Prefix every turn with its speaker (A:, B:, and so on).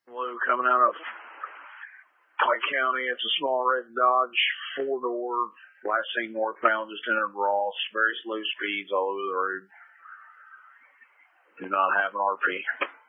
A: Blue coming out of Pike County. It's a small red Dodge, 4-door, last seen northbound, just entered Ross. Very slow speeds all over the road. Do not have an RP.